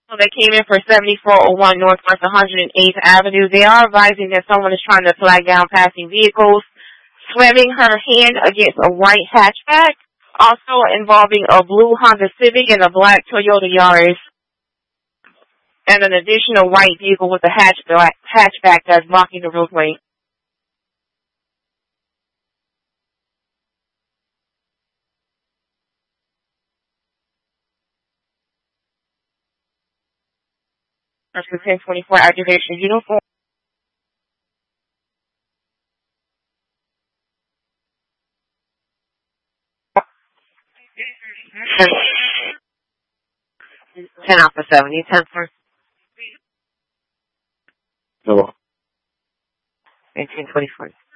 They came in for 7401 Northwest 108th Avenue. They are advising that someone is trying to flag down passing vehicles, slamming her hand against a white hatchback, also involving a blue Honda Civic and a black Toyota Yaris, and an additional white vehicle with a hatchback that's blocking the roadway. That's the 1024 activation uniform. Ten off the 70, 10 for. Hello. 1824.